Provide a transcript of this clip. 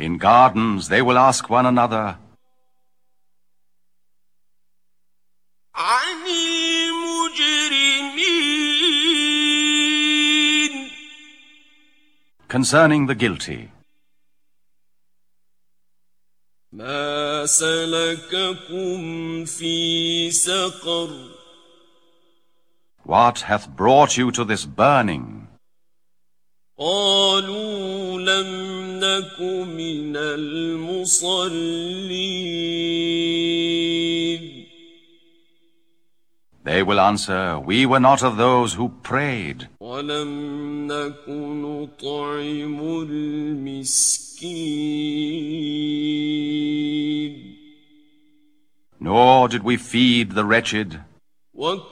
In gardens they will ask one another, عن المجرمين concerning the guilty. ما سلككم في سقر What hath brought you to this burning? قالوا لم نك من المصلين They will answer, we were not of those who prayed, ولم نك نطعم المسكين nor did we feed the wretched, وكنا